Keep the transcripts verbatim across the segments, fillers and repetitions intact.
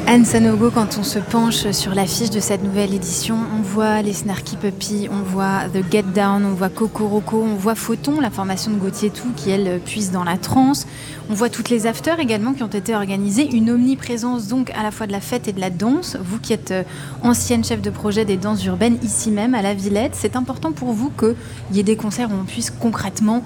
Anne Sanogo, quand on se penche sur l'affiche de cette nouvelle édition, on voit les Snarky Puppy, on voit The Get Down, on voit Cocoroco, on voit Photon, la formation de Gauthier Tout qui, elle, puise dans la trance. On voit toutes les afters également qui ont été organisées. Une omniprésence donc à la fois de la fête et de la danse. Vous qui êtes ancienne chef de projet des danses urbaines ici même à la Villette, c'est important pour vous qu'il y ait des concerts où on puisse concrètement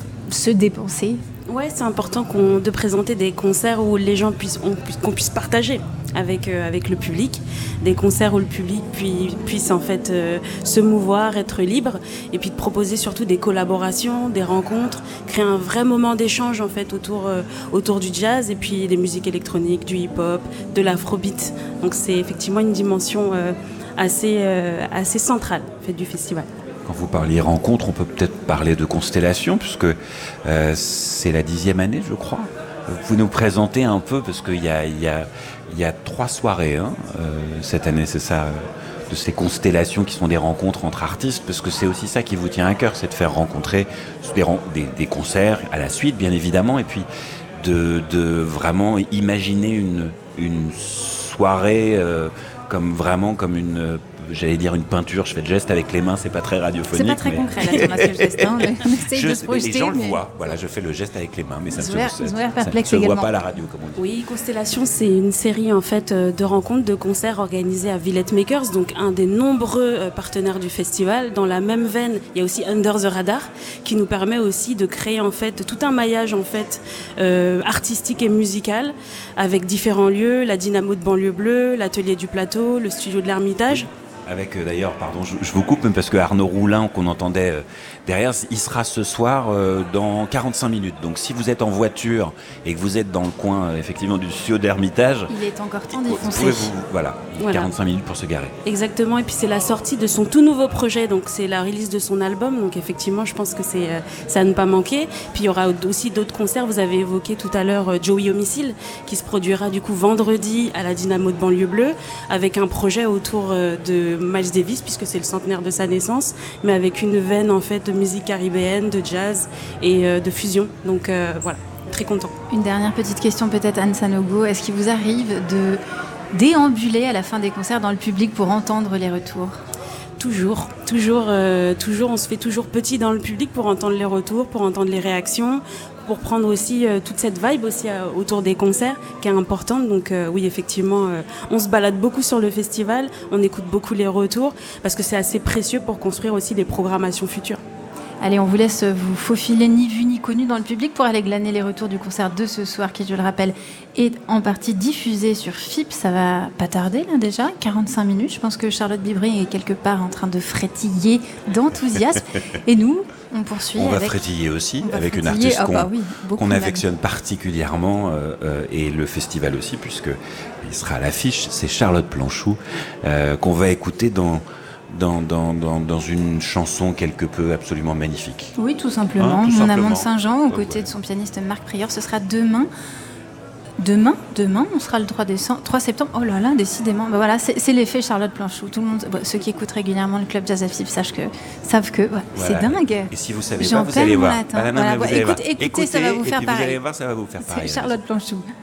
se dépenser? Ouais, c'est important qu'on, de présenter des concerts où les gens puissent, on, qu'on puisse partager avec, euh, avec le public, des concerts où le public puis, puisse en fait euh, se mouvoir, être libre, et puis de proposer surtout des collaborations, des rencontres, créer un vrai moment d'échange en fait autour, euh, autour du jazz et puis des musiques électroniques, du hip-hop, de l'afrobeat. Donc c'est effectivement une dimension euh, assez, euh, assez centrale en fait, du festival. Quand vous parliez rencontre, on peut peut-être parler de constellation, puisque euh, c'est la dixième année, je crois. Vous pouvez nous présenter un peu, parce qu'il y a, il y a, il y a trois soirées hein, euh, cette année, c'est ça, euh, de ces constellations qui sont des rencontres entre artistes, parce que c'est aussi ça qui vous tient à cœur, c'est de faire rencontrer des, des, des concerts à la suite, bien évidemment, et puis de, de vraiment imaginer une, une soirée euh, comme vraiment comme une... J'allais dire une peinture, je fais le geste avec les mains, c'est pas très radiophonique. C'est pas très mais... concret là, Thomas, le geste. Hein, on essaye je, de se projeter. Les gens mais... le voient, voilà, je fais le geste avec les mains, mais ça ne se, ça, ça, se voit pas à la radio, comme on dit. Oui, Constellation, c'est une série en fait de rencontres, de concerts organisés à Villette Makers, donc un des nombreux partenaires du festival. Dans la même veine, il y a aussi Under the Radar, qui nous permet aussi de créer en fait tout un maillage en fait euh, artistique et musical, avec différents lieux, la Dynamo de Banlieue Bleue, l'Atelier du Plateau, le Studio de l'Ermitage. Avec euh, d'ailleurs, pardon, je, je vous coupe, même parce que Arnaud Roulin, qu'on entendait euh, derrière, il sera ce soir euh, dans quarante-cinq minutes. Donc si vous êtes en voiture et que vous êtes dans le coin euh, effectivement du studio d'Ermitage, il est encore temps d'y vous foncer. pouvez vous, voilà, voilà, quarante-cinq minutes pour se garer. Exactement, et puis c'est la sortie de son tout nouveau projet, donc c'est la release de son album. Donc effectivement, je pense que c'est euh, ça à ne pas manquer. Puis il y aura aussi d'autres concerts. Vous avez évoqué tout à l'heure euh, Joey Homicile, qui se produira du coup vendredi à la Dynamo de Banlieue Bleue, avec un projet autour euh, de Miles Davis, puisque c'est le centenaire de sa naissance, mais avec une veine en fait de musique caribéenne, de jazz et euh, de fusion. Donc euh, voilà, très content. Une dernière petite question peut-être, Anne Sanogo. Est-ce qu'il vous arrive de déambuler à la fin des concerts dans le public pour entendre les retours ? Toujours, toujours, euh, toujours, on se fait toujours petit dans le public pour entendre les retours, pour entendre les réactions, pour prendre aussi euh, toute cette vibe aussi euh, autour des concerts qui est importante. Donc euh, oui, effectivement, euh, on se balade beaucoup sur le festival, on écoute beaucoup les retours parce que c'est assez précieux pour construire aussi des programmations futures. Allez, on vous laisse vous faufiler ni vu ni connu dans le public pour aller glaner les retours du concert de ce soir qui, je le rappelle, est en partie diffusé sur F I P. Ça va pas tarder là déjà, quarante-cinq minutes. Je pense que Charlotte Bibré est quelque part en train de frétiller d'enthousiasme. Et nous, on poursuit. On avec... va frétiller aussi va avec frétiller. une artiste ah, qu'on, bah oui, qu'on affectionne particulièrement euh, euh, et le festival aussi, puisque il sera à l'affiche. C'est Charlotte Planchou euh, qu'on va écouter dans Dans, dans, dans, dans une chanson quelque peu absolument magnifique. Oui, tout simplement. Hein, tout Mon simplement. amant de Saint-Jean, aux Euh, côtés ouais. de son pianiste Marc Prieur. Ce sera demain. Demain, demain, on sera le trois décembre, trois septembre. Oh là là, décidément. Ben voilà, c'est, c'est l'effet Charlotte Planchou. Tout le monde, bon, ceux qui écoutent régulièrement le club Jazz à F I P savent que, savent que ouais, Voilà. c'est dingue. Et si vous savez J'en pas, vous allez perds mon voir. latin. Ah, non, Voilà, mais vous ouais, allez écoute- voir. écoutez, ça va vous et faire puis pareil. Vous allez voir, ça va vous faire pareil. C'est Charlotte Planchou.